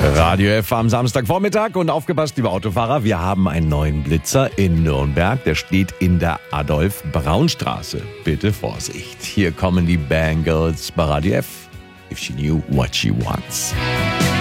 Radio F am Samstagvormittag und aufgepasst, liebe Autofahrer, wir haben einen neuen Blitzer in Nürnberg. Der steht in der Adolf-Braun-Straße. Bitte Vorsicht. Hier kommen die Bangles bei Radio F. If she knew what she wants.